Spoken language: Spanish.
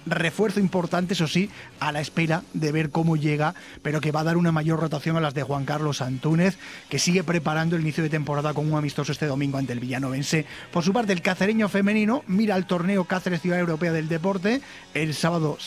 refuerzo importante, eso sí, a la espera de ver cómo llega, pero que va a dar una mayor rotación a las de Juan Carlos Antúnez, que sigue preparando el inicio de temporada con un amistoso este domingo ante el villanovense. Por su parte, el cacereño femenino mira al torneo Cáceres Ciudad Europea del Deporte. El sábado